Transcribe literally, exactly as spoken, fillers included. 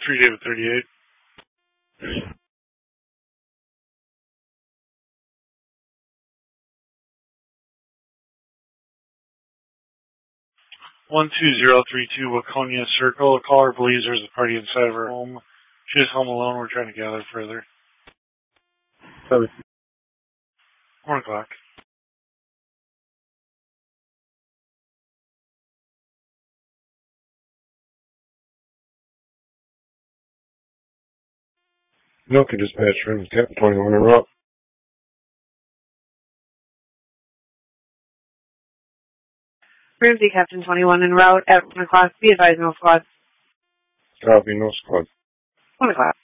three David thirty-eight. one two zero three two Waconia Circle. A caller believes there's a party inside of her home. She's home alone. We're trying to gather further. Seven. One o'clock. Milky dispatch room, Captain twenty-one en route. Ramsey, Captain twenty-one en route at one o'clock. Be advised, no squad. Copy, no squad. one o'clock.